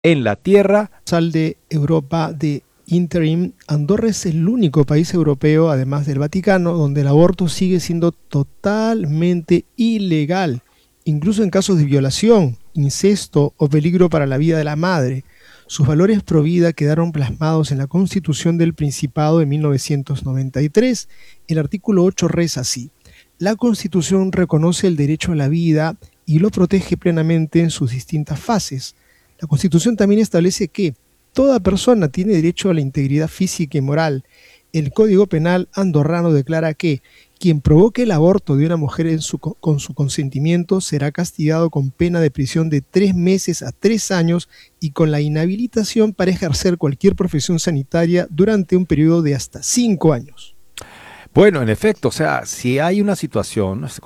en la tierra. Sal de Europa de Interim, Andorra es el único país europeo, además del Vaticano, donde el aborto sigue siendo totalmente ilegal, incluso en casos de violación, incesto o peligro para la vida de la madre. Sus valores pro vida quedaron plasmados en la Constitución del Principado de 1993. El artículo 8 reza así: la Constitución reconoce el derecho a la vida y lo protege plenamente en sus distintas fases. La Constitución también establece que toda persona tiene derecho a la integridad física y moral. El Código Penal andorrano declara que quien provoque el aborto de una mujer con su consentimiento será castigado con pena de prisión de 3 meses a 3 años y con la inhabilitación para ejercer cualquier profesión sanitaria durante un periodo de hasta 5 años. Bueno, en efecto, o sea, si hay una situación,